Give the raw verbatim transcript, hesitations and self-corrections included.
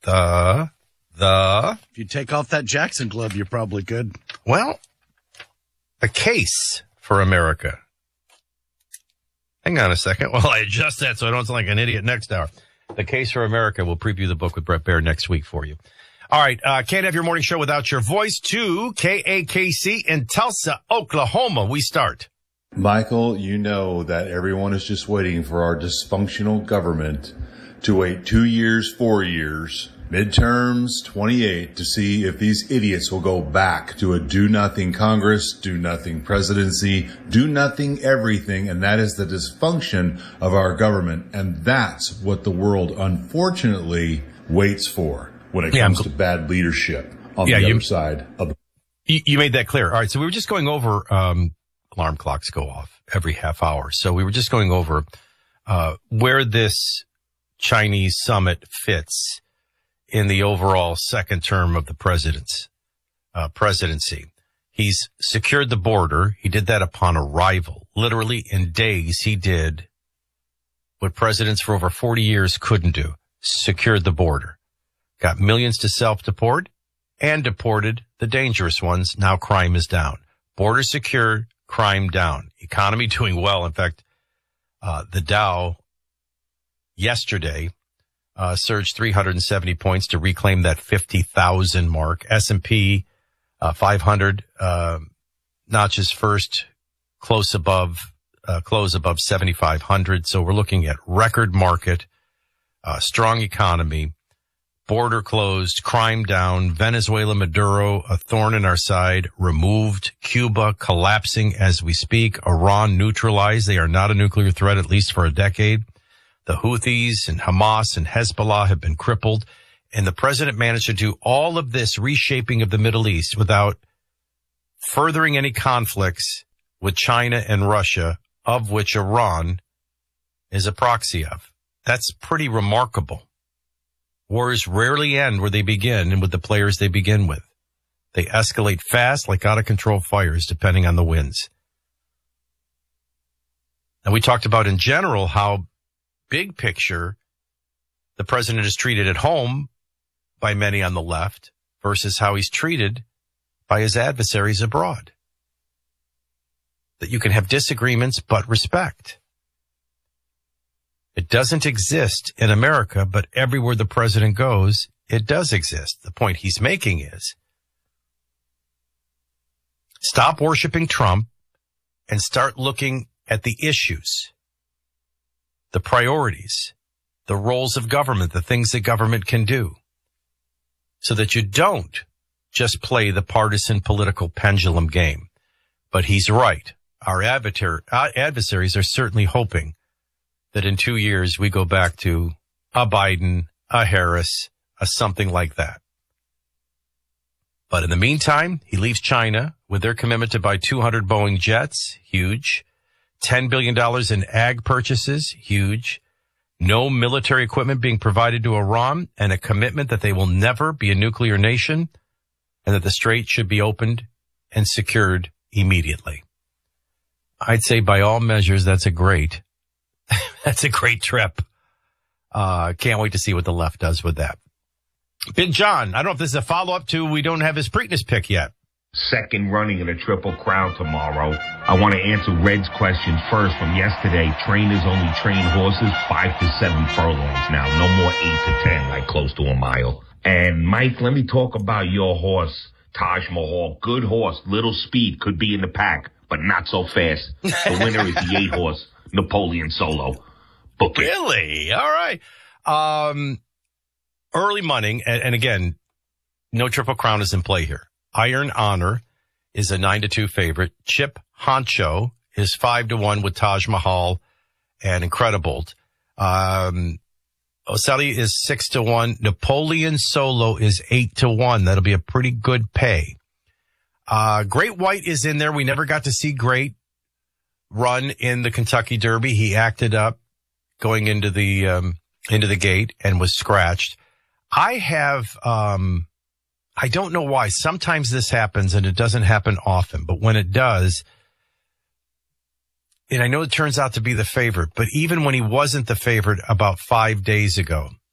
The, the. If you take off that Jackson glove, you're probably good. Well, a case for America. Hang on a second. Well, I adjust that so I don't sound like an idiot next hour. The Case for America. We'll preview the book with Brett Baer next week for you. All right. Uh, can't have your morning show without your voice to K A K C in Tulsa, Oklahoma. We start. Michael, you know that everyone is just waiting for our dysfunctional government to wait two years, four years, midterms, twenty-eight, to see if these idiots will go back to a do-nothing Congress, do-nothing presidency, do-nothing everything, and that is the dysfunction of our government. And that's what the world, unfortunately, waits for when it yeah, comes to bad leadership on yeah, the you, other side of the... You, you made that clear. All right, so we were just going over... Um, alarm clocks go off every half hour. So we were just going over uh where this Chinese summit fits in the overall second term of the president's uh, presidency. He's secured the border. He did that upon arrival. Literally in days, he did what presidents for over forty years couldn't do. Secured the border. Got millions to self-deport and deported the dangerous ones. Now crime is down. Border secured. Crime down. Economy doing well. In fact, uh, the Dow yesterday uh, surged three hundred seventy points to reclaim that fifty thousand mark. S and P uh, five hundred uh, notches first, close above, uh, close above seventy-five hundred. So we're looking at record market, uh, strong economy, border closed, crime down, Venezuela, Maduro, a thorn in our side, removed, Cuba collapsing as we speak, Iran neutralized. They are not a nuclear threat, at least for a decade. The Houthis and Hamas and Hezbollah have been crippled. And the president managed to do all of this reshaping of the Middle East without furthering any conflicts with China and Russia, of which Iran is a proxy of. That's pretty remarkable. Wars rarely end where they begin and with the players they begin with. They escalate fast like out-of-control fires, depending on the winds. And we talked about in general how big picture the president is treated at home by many on the left versus how he's treated by his adversaries abroad. That you can have disagreements but respect. It doesn't exist in America, but everywhere the president goes, it does exist. The point he's making is stop worshiping Trump and start looking at the issues, the priorities, the roles of government, the things that government can do, so that you don't just play the partisan political pendulum game. But he's right. Our adversaries are certainly hoping that in two years we go back to a Biden, a Harris, a something like that. But in the meantime, he leaves China with their commitment to buy two hundred Boeing jets, huge. ten billion dollars in ag purchases, huge. No military equipment being provided to Iran, and a commitment that they will never be a nuclear nation and that the strait should be opened and secured immediately. I'd say by all measures, that's a great That's a great trip. Uh, can't wait to see what the left does with that. Big John, I don't know if this is a follow-up to we don't have his Preakness pick yet. Second running of the Triple Crown tomorrow. I want to answer Red's question first from yesterday. Trainers only train horses five to seven furlongs now. No more eight to ten, like close to a mile. And Mike, let me talk about your horse, Taj Mahal. Good horse, little speed, could be in the pack, but not so fast. The winner is the eight horse, Napoleon Solo. Book it. Really? All right. Um, early money, and, and again, no Triple Crown is in play here. Iron Honor is a nine to two favorite. Chip Honcho is five to one with Taj Mahal and Incredible. Um, Ocelli is six to one. Napoleon Solo is eight to one. That'll be a pretty good pay. Uh, Great White is in there. We never got to see Great run in the Kentucky Derby. He acted up going into the, um, into the gate and was scratched. I have, um, I don't know why. Sometimes this happens and it doesn't happen often, but when it does, and I know it turns out to be the favorite, but even when he wasn't the favorite about five days ago,